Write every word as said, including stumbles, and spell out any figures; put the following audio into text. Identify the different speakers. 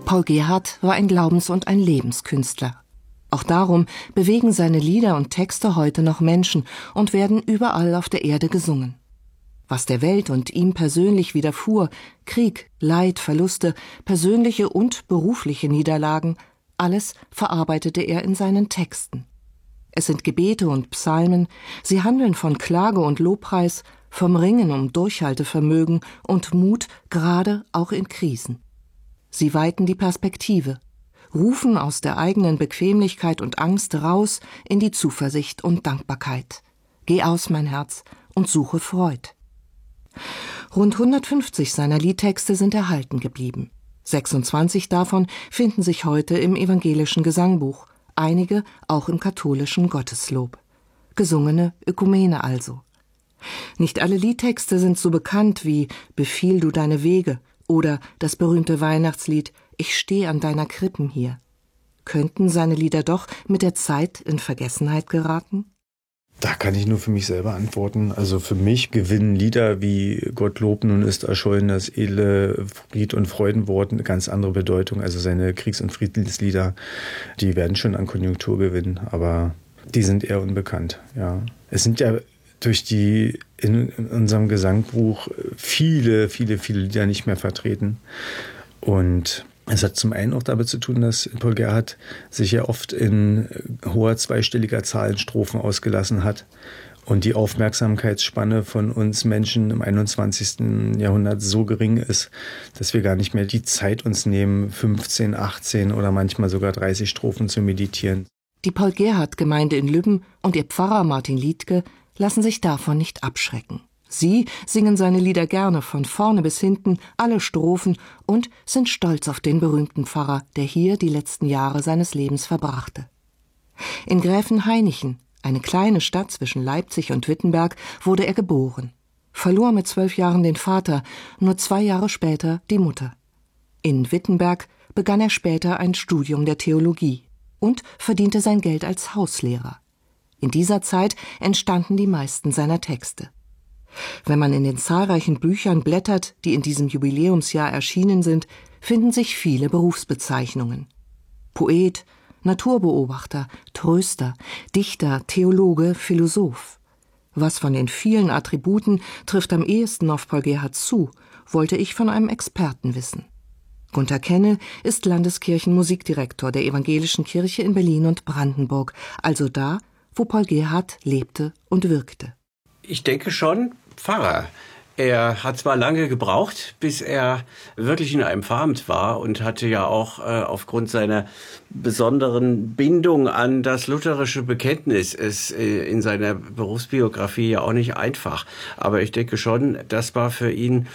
Speaker 1: Paul Gerhardt war ein Glaubens- und ein Lebenskünstler. Auch darum bewegen seine Lieder und Texte heute noch Menschen und werden überall auf der Erde gesungen. Was der Welt und ihm persönlich widerfuhr, Krieg, Leid, Verluste, persönliche und berufliche Niederlagen, alles verarbeitete er in seinen Texten. Es sind Gebete und Psalmen, sie handeln von Klage und Lobpreis, vom Ringen um Durchhaltevermögen und Mut, gerade auch in Krisen. Sie weiten die Perspektive, rufen aus der eigenen Bequemlichkeit und Angst raus in die Zuversicht und Dankbarkeit. Geh aus, mein Herz, und suche Freud. Rund hundertfünfzig seiner Liedtexte sind erhalten geblieben. sechsundzwanzig davon finden sich heute im evangelischen Gesangbuch, einige auch im katholischen Gotteslob. Gesungene Ökumene also. Nicht alle Liedtexte sind so bekannt wie »Befiehl du deine Wege« oder das berühmte Weihnachtslied »Ich steh an deiner Krippen hier«. Könnten seine Lieder doch mit der Zeit in Vergessenheit geraten?
Speaker 2: Da kann ich nur für mich selber antworten. Also für mich gewinnen Lieder wie »Gott lob, nun ist erschollen das edle Fried- und Freudenwort« eine ganz andere Bedeutung. Also seine Kriegs- und Friedenslieder, die werden schon an Konjunktur gewinnen, aber die sind eher unbekannt. Ja. Es sind ja durch die in unserem Gesangbuch viele, viele, viele Lieder nicht mehr vertreten. Und es hat zum einen auch damit zu tun, dass Paul Gerhardt sich ja oft in hoher zweistelliger Zahlen Strophen ausgelassen hat und die Aufmerksamkeitsspanne von uns Menschen im einundzwanzigsten Jahrhundert so gering ist, dass wir gar nicht mehr die Zeit uns nehmen, fünfzehn, achtzehn oder manchmal sogar dreißig Strophen zu meditieren.
Speaker 1: Die Paul-Gerhardt-Gemeinde in Lübben und ihr Pfarrer Martin Liedtke lassen sich davon nicht abschrecken. Sie singen seine Lieder gerne von vorne bis hinten, alle Strophen, und sind stolz auf den berühmten Pfarrer, der hier die letzten Jahre seines Lebens verbrachte. In Gräfenhainichen, eine kleine Stadt zwischen Leipzig und Wittenberg, wurde er geboren, verlor mit zwölf Jahren den Vater, nur zwei Jahre später die Mutter. In Wittenberg begann er später ein Studium der Theologie und verdiente sein Geld als Hauslehrer. In dieser Zeit entstanden die meisten seiner Texte. Wenn man in den zahlreichen Büchern blättert, die in diesem Jubiläumsjahr erschienen sind, finden sich viele Berufsbezeichnungen. Poet, Naturbeobachter, Tröster, Dichter, Theologe, Philosoph. Was von den vielen Attributen trifft am ehesten auf Paul Gerhardt zu, wollte ich von einem Experten wissen. Gunter Kennel ist Landeskirchenmusikdirektor der Evangelischen Kirche in Berlin und Brandenburg, also da, wo Paul Gerhardt lebte und wirkte.
Speaker 3: Ich denke schon, Pfarrer. Er hat zwar lange gebraucht, bis er wirklich in einem Pfarramt war und hatte ja auch äh, aufgrund seiner besonderen Bindung an das lutherische Bekenntnis es äh, in seiner Berufsbiografie ja auch nicht einfach. Aber ich denke schon, das war für ihn